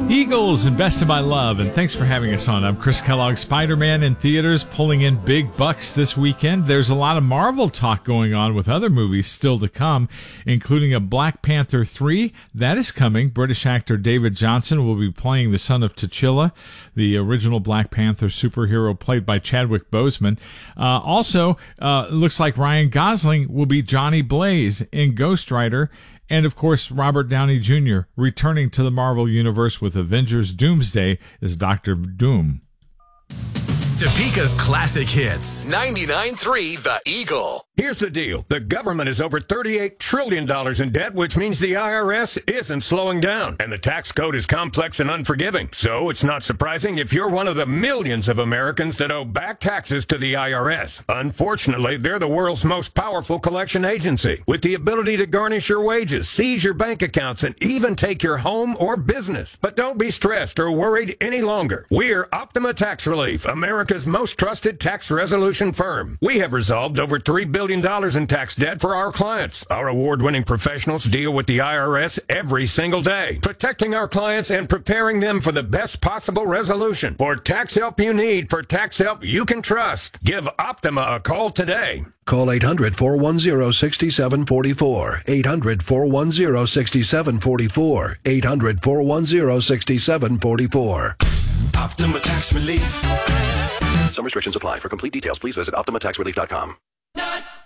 Eagles and Best of My Love, and thanks for having us on. I'm Chris Kellogg. Spider-Man in theaters pulling in big bucks this weekend. There's a lot of Marvel talk going on with other movies still to come, including a Black Panther 3. That is coming. British actor David Johnson will be playing the son of T'Challa, the original Black Panther superhero played by Chadwick Boseman. Also, looks like Ryan Gosling will be Johnny Blaze in Ghost Rider. And, of course, Robert Downey Jr. returning to the Marvel Universe with Avengers Doomsday as Dr. Doom. Topeka's classic hits. 99.3 The Eagle. Here's the deal. The government is over $38 trillion in debt, which means the IRS isn't slowing down. And the tax code is complex and unforgiving. So it's not surprising if you're one of the millions of Americans that owe back taxes to the IRS. Unfortunately, they're the world's most powerful collection agency, with the ability to garnish your wages, seize your bank accounts, and even take your home or business. But don't be stressed or worried any longer. We're Optima Tax Relief, America's most trusted tax resolution firm. We have resolved over $3 billion in tax debt for our clients. Our award-winning professionals deal with the IRS every single day, protecting our clients and preparing them for the best possible resolution. For tax help you need, for tax help you can trust, give Optima a call today. Call 800-410-6744. 800-410-6744. 800-410-6744. Optima Tax Relief. Some restrictions apply. For complete details, please visit OptimaTaxRelief.com.